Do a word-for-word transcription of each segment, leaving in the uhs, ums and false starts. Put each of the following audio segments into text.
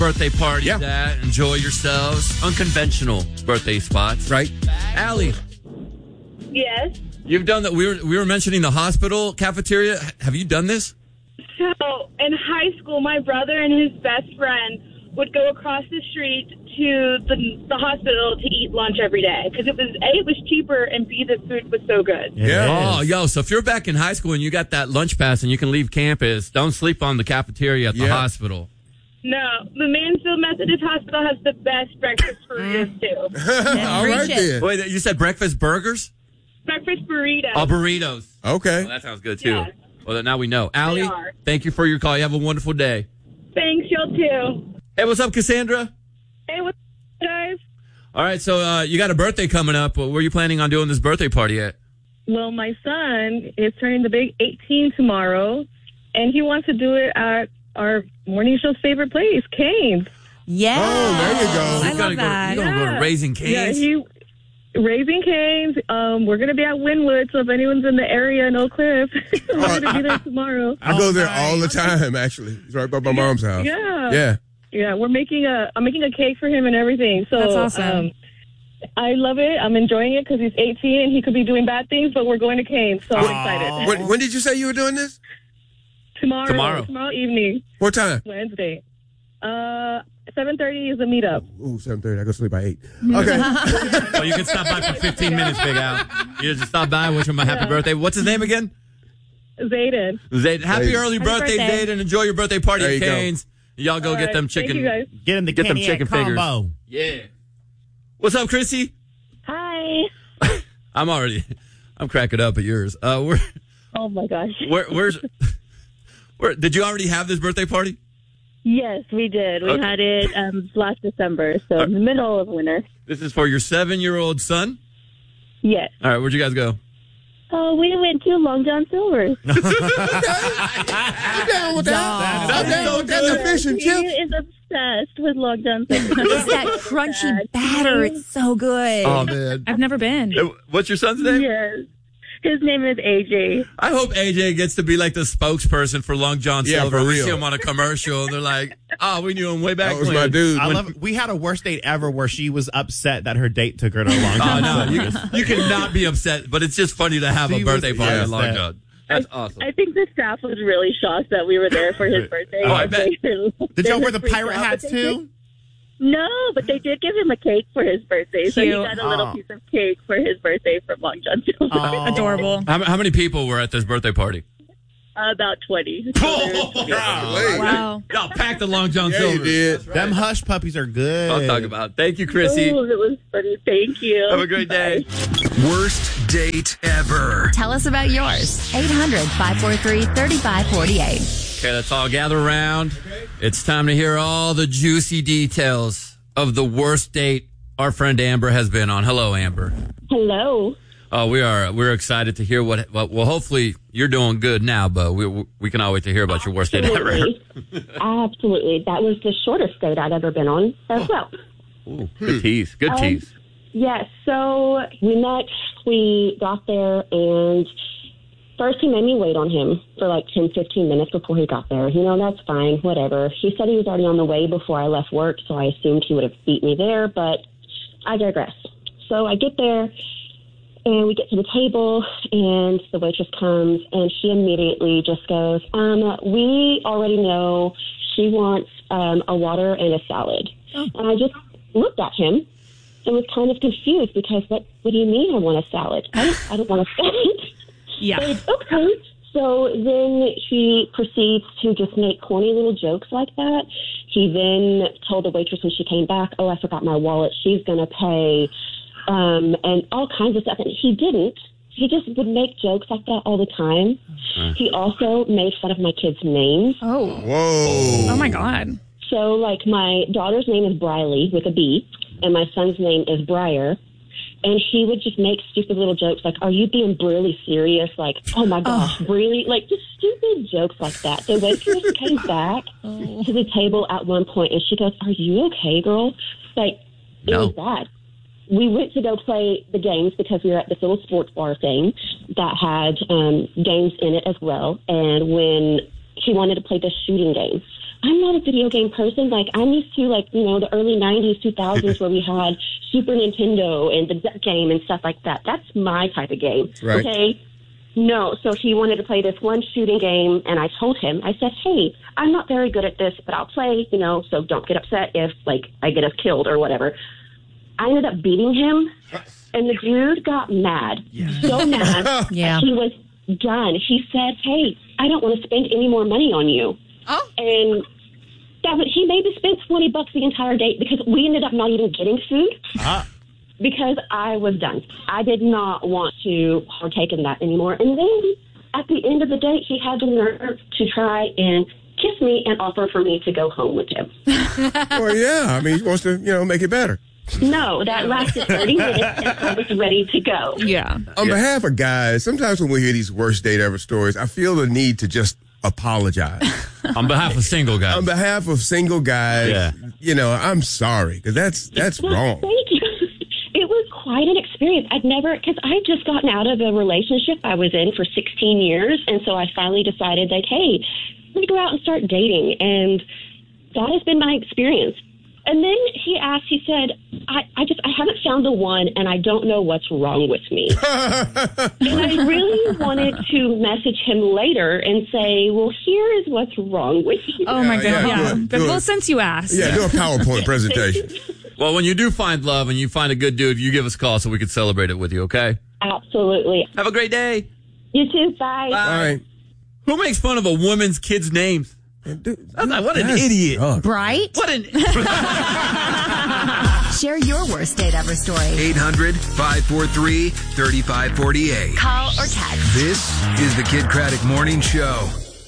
birthday parties Yeah. at. Enjoy yourselves. Unconventional birthday spots. Right. Allie, Yes. you've done that. We were, we were mentioning the hospital cafeteria. Have you done this? So in high school, my brother and his best friend would go across the street to the, the hospital to eat lunch every day because it was A, it was cheaper, and B, the food was so good. Yeah. Oh, yo, so if you're back in high school and you got that lunch pass and you can leave campus, don't sleep on the cafeteria at the Yeah. hospital. No, the Mansfield Methodist Hospital has the best breakfast burritos too. All right preach it. then. Wait, you said breakfast burgers? Breakfast burritos. Oh, burritos. Okay. Oh, that sounds good, too. Yes. Well, then now we know. Allie, are. thank you for your call. You have a wonderful day. Thanks, y'all too. Hey, what's up, Cassandra? Hey, what's up, guys? All right, so uh, you got a birthday coming up. Where are you planning on doing this birthday party at? Well, my son is turning the big eighteen tomorrow, and he wants to do it at our morning show's favorite place, Cane's. Yeah. Oh, there you go. I You're love gonna that. Go, you're going to go to Raising Yeah, Cane's? he Raising Cane's. Um, we're gonna be at Wynwood, so if anyone's in the area in Oak Cliff, we're gonna be there tomorrow. I go there all the time, actually. It's right by my mom's house. Yeah. Yeah. Yeah, we're making a. I'm making a cake for him and everything. So That's awesome. Um, I love it. I'm enjoying it because he's eighteen and he could be doing bad things, but we're going to Cane's, so I'm excited. When, when did you say you were doing this? Tomorrow, Tomorrow. tomorrow evening, What time? Wednesday. Uh, seven thirty is a meetup. Ooh, seven thirty. I go sleep by eight. Okay. Oh, you can stop by for fifteen minutes, Big Al. You just stop by, wish him a happy Yeah. birthday. What's his name again? Zayden. Zayd. Happy Zayd. early Happy birthday, birthday. Zayd, and enjoy your birthday party There at you go. Cane's. Y'all go All get right, them thank chicken. you, guys. Get him the Get them Kenny chicken Egg fingers. combo. Yeah. What's up, Chrissy? Hi. I'm already, I'm cracking up at yours. Uh, where, Oh my gosh. where, where's, where? Did you already have this birthday party? Yes, we did. We Okay. had it um, last December, so in the middle of winter. This is for your seven-year-old son. Yes. All right, where'd you guys go? Oh, we went to Long John Silver's. I'm down with that. Dog. I'm down with that. The fish and He chips. is obsessed with Long John Silver's. It's that crunchy batter. It's so good. Oh man, I've never been. Uh, what's your son's name? Yes. His name is A J. I hope A J gets to be like the spokesperson for Long John Yeah, Silver. for We real. see him on a commercial, and they're like, "Oh, we knew him way back That was when." my dude. I When- love it. We had a worst date ever where she was upset that her date took her to Long Oh John no, Silver's. you, you cannot be upset, but it's just funny to have She a birthday was party at upset. Long John. That's awesome. I think the staff was really shocked that we were there for his birthday. Oh, I bet. Did y'all wear the Freaked pirate out, hats but they too? did- No, but they did give him a cake for his birthday. So he Cute. got a little Oh. piece of cake for his birthday from Long John Silver. Oh. Adorable. How, how many people were at this birthday party? About twenty. So there was twenty. Golly. Wow. Y'all packed the Long John Yeah, Silver. you did. Them hush puppies are good. I'll talk about it. Thank you, Chrissy. Oh, it was funny. Thank you. Have a great day. Worst date ever. Tell us about yours. eight hundred, five four three, three five four eight. Okay, let's all gather around. It's time to hear all the juicy details of the worst date our friend Amber has been on. Hello, Amber. Hello. Oh, we are we're excited to hear what. Well, well, hopefully you're doing good now, but we we can all wait to hear about your worst date ever. Absolutely. Absolutely. That was the shortest date I'd ever been on as well. Ooh, good tease. Good Um, tease. Yes. So we met, we got there, and first he made me wait on him for like ten, fifteen minutes before he got there. You know, that's fine, whatever. He said he was already on the way before I left work, so I assumed he would have beat me there, but I digress. So I get there, and we get to the table, and the waitress comes, and she immediately just goes, um, we already know she wants um, a water and a salad. Oh. And I just looked at him and was kind of confused because, what, what do you mean I want a salad? I don't, I don't want a salad. Yeah. But, okay. So then she proceeds to just make corny little jokes like that. He then told the waitress when she came back, oh, I forgot my wallet. She's going to pay, um, and all kinds of stuff. And he didn't. He just would make jokes like that all the time. He also made fun of my kids' names. Oh. Whoa. Oh, my God. So, like, my daughter's name is Briley with a B, and my son's name is Briar. And he would just make stupid little jokes like, are you being really serious? Like, oh, my gosh, really? Like, just stupid jokes like that. The waitress came back Oh. to the table at one point, and she goes, are you okay, girl? Like, it No. was bad. We went to go play the games because we were at this little sports bar thing that had um, games in it as well. And when she wanted to play the shooting game, I'm not a video game person. Like, I'm used to, like, you know, the early nineties, two thousands where we had Super Nintendo and the Duck Game and stuff like that. That's my type of game. Right. Okay? No. So he wanted to play this one shooting game, and I told him, I said, hey, I'm not very good at this, but I'll play, you know, so don't get upset if, like, I get us killed or whatever. I ended up beating him, and the dude got mad. So mad. Yeah. He was done. He said, hey, I don't want to spend any more money on you. Oh. And that was, he maybe spent twenty bucks the entire date because we ended up not even getting food Ah. because I was done. I did not want to partake in that anymore. And then at the end of the date, he had the nerve to try and kiss me and offer for me to go home with him. Well, yeah. I mean, he wants to, you know, make it better. No, that lasted thirty minutes and I was ready to go. Yeah. On behalf of guys, sometimes when we hear these worst date ever stories, I feel the need to just apologize. On behalf of single guys. On behalf of single guys, Yeah. you know, I'm sorry because that's that's Well, wrong. Thank you. It was quite an experience. I'd never, because I had just gotten out of a relationship I was in for sixteen years. And so I finally decided, like, hey, let me go out and start dating. And that has been my experience. And then he asked, he said, I, I just, I haven't found the one and I don't know what's wrong with me. And I really wanted to message him later and say, well, here is what's wrong with you. Oh, my Yeah, God. yeah, Yeah. do it, But do well, it. since you asked. Yeah, do a PowerPoint presentation. Well, when you do find love and you find a good dude, you give us a call so we can celebrate it with you, okay? Absolutely. Have a great day. You too. Bye. All right. Who makes fun of a woman's kids' names? Dude, I'm like, what an that's idiot. tough. Bright? What an... Share your worst date ever story. eight hundred, five four three, three five four eight. Call or text. This is the Kid Craddock Morning Show.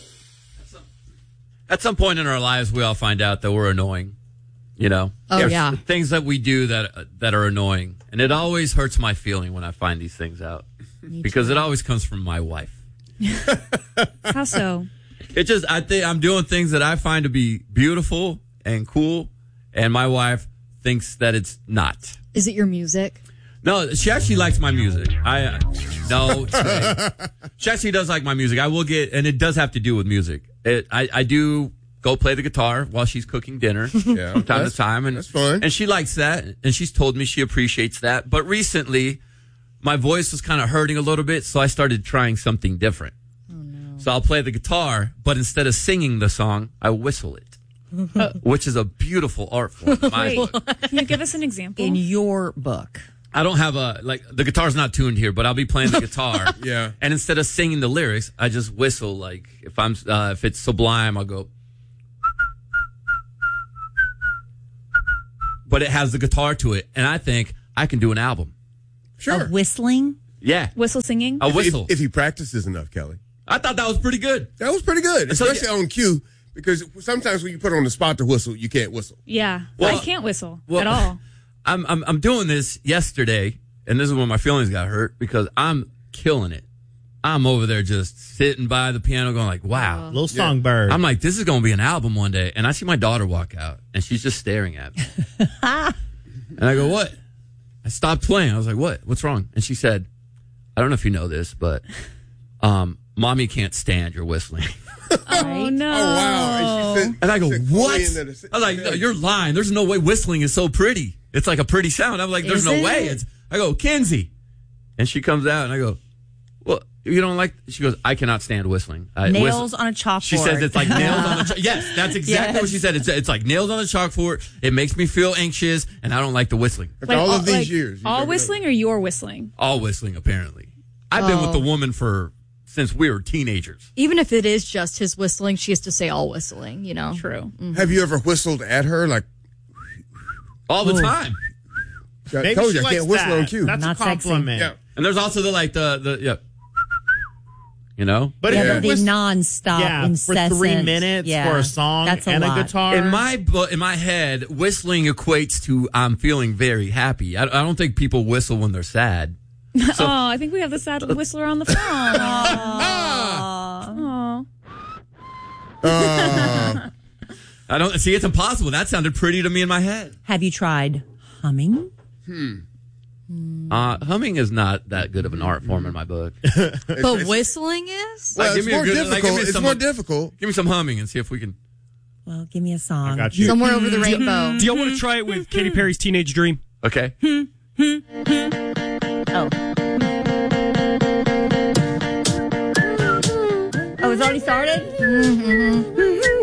At some point in our lives, we all find out that we're annoying. You know? Oh, There's yeah. Things that we do that that are annoying. And it always hurts my feeling when I find these things out. Because it always comes from my wife. How so? It just, I think I'm doing things that I find to be beautiful and cool. And my wife thinks that it's not. Is it your music? No, she actually likes my music. I uh, no, she actually does like my music. I will get, and it does have to do with music. It, I, I do go play the guitar while she's cooking dinner Yeah, from time that's- to time, and that's fun. And she likes that, and she's told me she appreciates that. But recently, my voice was kind of hurting a little bit, so I started trying something different. Oh no! So I'll play the guitar, but instead of singing the song, I whistle it. Which is a beautiful art form. in my Wait, book. can you give us an example? In your book. I don't have a, like, the guitar's not tuned here, but I'll be playing the guitar. Yeah. And instead of singing the lyrics, I just whistle. Like, if I'm, uh, if it's Sublime, I'll go. But it has the guitar to it. And I think I can do an album. Sure. Of whistling? Yeah. Whistle singing? A If- whistle. If, if he practices enough, Kelly. I thought that was pretty good. That was pretty good, So, especially on cue, because sometimes when you put on the spot to whistle, you can't whistle. Yeah. Well- I can't whistle well- at all. I'm, I'm, I'm doing this yesterday, and this is when my feelings got hurt because I'm killing it. I'm over there just sitting by the piano going like, wow. Little songbird. I'm like, this is going to be an album one day. And I see my daughter walk out, and she's just staring at me. And I go, what? I stopped playing. I was like, what? What's wrong? And she said, I don't know if you know this, but um, mommy can't stand your whistling. Oh, no. Oh, wow. And, she said, And I go, she said, what? "Fully into the- I was like, no, you're lying. There's no way whistling is so pretty. It's like a pretty sound. I'm like, there's Is no it? way. It's, I go, Kenzie. And she comes out, and I go, well, you don't like, she goes, I cannot stand whistling. I, Nails whistle- on a chalkboard. She says it's like nails on the chalk. Yes, that's exactly Yes. what she said. It's, it's like nails on the chalkboard. It makes me feel anxious, and I don't like the whistling. After all of these like, years. you All never know. whistling or you're whistling? All whistling, apparently. I've been with the woman for, since we were teenagers. Even if it is just his whistling, she has to say all whistling, you know? True. Have you ever whistled at her? Like, All the time. I Maybe told she you, I likes can't whistle that. on cue. That's Not a sexy. compliment. Yeah. And there's also the, like, the, the, yeah. You know? But Yeah, if but it the was non-stop, yeah, for incessant. three minutes yeah, for a song that's a and lot. a guitar. In my bu- in my head, whistling equates to I'm feeling very happy. I, I don't think people whistle when they're sad. So- oh, I think we have the sad whistler on the phone. Aw. Uh, I don't see. It's impossible. That sounded pretty to me in my head. Have you tried humming? Uh, humming is not that good of an art form in my book. But whistling is? Like, well, give it's me a more good- like, give difficult. me it's some- more difficult. Give me some humming and see if we can. Well, give me a song. got you. Somewhere over the rainbow. Do y'all want to try it with Katy Perry's Teenage Dream? Okay. Oh. Oh, it's already started? Mm-hmm.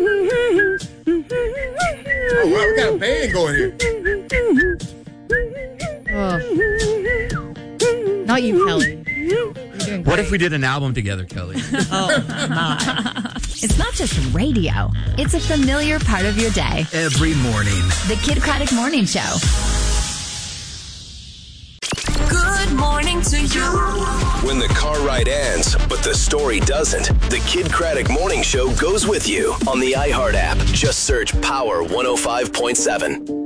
Oh, wow, we got a band going here. Oh. Not you, Kelly. You're doing What great. if we did an album together, Kelly? Oh, my. It's not just radio. It's a familiar part of your day. Every morning. The Kid Craddock Morning Show. Good morning to you. When the car ride ends, but the story doesn't, the Kid Craddock Morning Show goes with you on the iHeart app. Just search Power one oh five point seven.